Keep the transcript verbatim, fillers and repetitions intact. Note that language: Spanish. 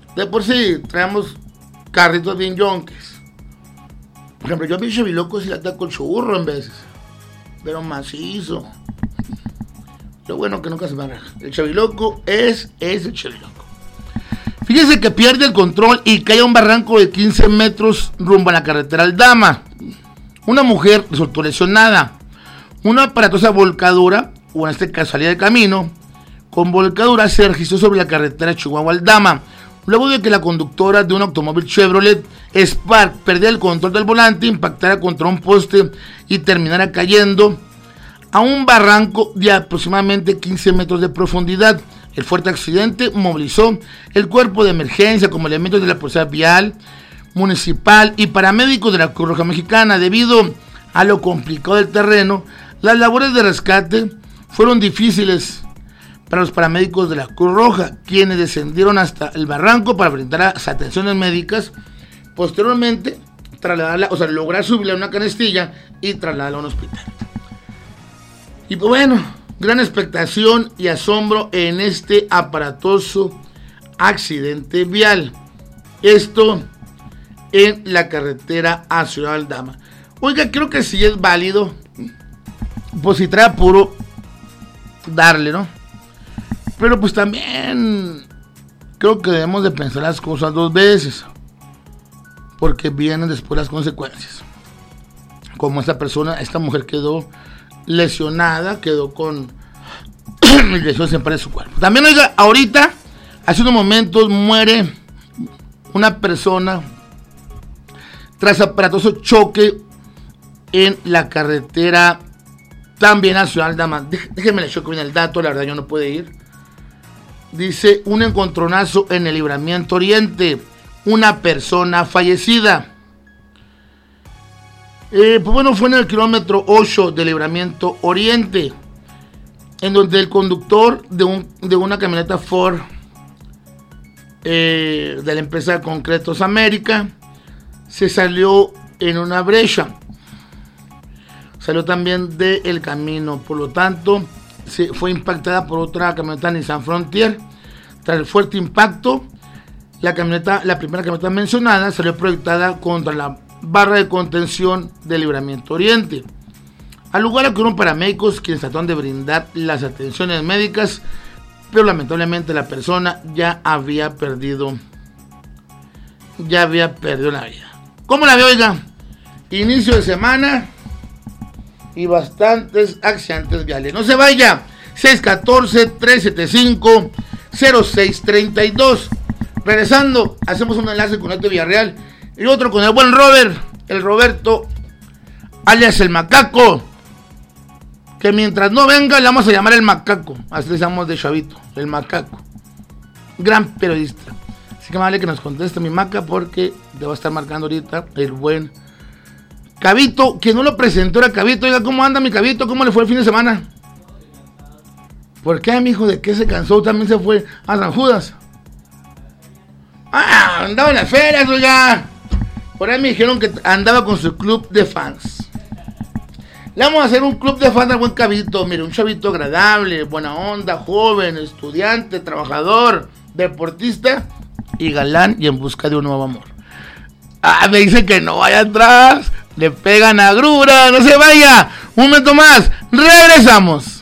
de por sí traemos carritos bien yonques. Por ejemplo, yo a mi chaviloco sí le ataco el churro en veces, pero macizo. Lo bueno que nunca se me arraja. El chaviloco es ese chaviloco. Fíjese que pierde el control y cae a un barranco de quince metros rumbo a la carretera Aldama. Una mujer resultó lesionada. Una aparatosa volcadura, o en este caso salida de camino, con volcadura se registró sobre la carretera Chihuahua-Aldama, luego de que la conductora de un automóvil Chevrolet Spark perdiera el control del volante, impactara contra un poste y terminara cayendo a un barranco de aproximadamente quince metros de profundidad. El fuerte accidente movilizó el cuerpo de emergencia como elementos de la policía vial municipal y paramédicos de la Cruz Roja Mexicana. Debido a lo complicado del terreno, las labores de rescate fueron difíciles para los paramédicos de la Cruz Roja, quienes descendieron hasta el barranco para brindar las atenciones médicas. Posteriormente, trasladarla, o sea, lograr subirla a una canastilla y trasladarla a un hospital. Y pues bueno, gran expectación y asombro en este aparatoso accidente vial. Esto en la carretera a Ciudad Aldama. Oiga, creo que sí es válido, pues si trae apuro, darle, ¿no? Pero pues también creo que debemos de pensar las cosas dos veces, porque vienen después las consecuencias. Como esta persona, esta mujer quedó lesionada, quedó con lesiones en parte de su cuerpo. También, oiga, ahorita, hace unos momentos muere una persona tras aparatoso choque en la carretera también a Ciudad Aldama. Déjenme le choco bien el dato, la verdad yo no puedo ir. Dice, un encontronazo en el Libramiento Oriente, una persona fallecida. Eh, pues bueno, fue en el kilómetro ocho del Libramiento Oriente, en donde el conductor de, un, de una camioneta Ford eh, de la empresa Concretos América se salió en una brecha, salió también del camino, por lo tanto se fue impactada por otra camioneta Nissan Frontier. Tras el fuerte impacto, la camioneta, la primera camioneta mencionada salió proyectada contra la barra de contención del Libramiento Oriente. Al lugar acudieron paramédicos quienes trataron de brindar las atenciones médicas, pero lamentablemente la persona ya había perdido ya había perdido la vida. ¿Cómo la veo, oiga? Inicio de semana y bastantes accidentes viales. No se vaya. seis uno cuatro, tres siete cinco, cero seis tres dos. Regresando, hacemos un enlace con este Villarreal y otro con el buen Robert, el Roberto, alias el Macaco, que mientras no venga le vamos a llamar el Macaco, así le llamamos de chavito, el Macaco, gran periodista. Así que más vale que nos conteste mi Maca, porque te va a estar marcando ahorita el buen Cabito, que no lo presentó, era Cabito. Oiga, ¿cómo anda mi Cabito? ¿Cómo le fue el fin de semana? ¿Por qué, mijo? ¿De qué se cansó? También se fue a San Judas. Ah, andaba en las ferias, oiga. Por ahí me dijeron que andaba con su club de fans. Le vamos a hacer un club de fans al buen Cabito. Mire, un chavito agradable, buena onda, joven, estudiante, trabajador, deportista y galán y en busca de un nuevo amor. Ah, me dice que no vaya atrás. Le pegan a grura, no se vaya. Un momento más, regresamos.